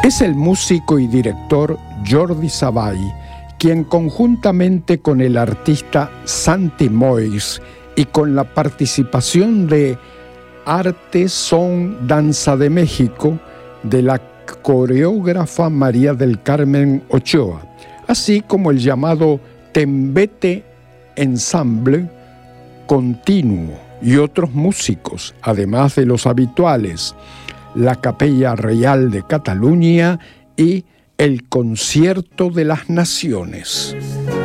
Es el músico y director Jordi Savall, quien conjuntamente con el artista Santi Moix y con la participación de Arte, Son, Danza de México, de la coreógrafa María del Carmen Ochoa, así como el llamado Tembete Ensemble Continuo y otros músicos, además de los habituales, la Capella Reial de Cataluña y el Concierto de las Naciones.